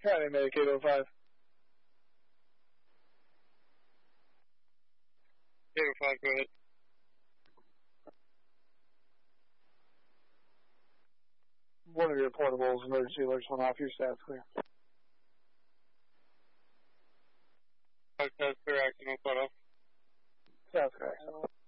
County Medicaid 05. 805, go ahead. One of your portables, emergency alerts went off. Your staff's clear. Staff's clear, action on cutoff. Staff's clear.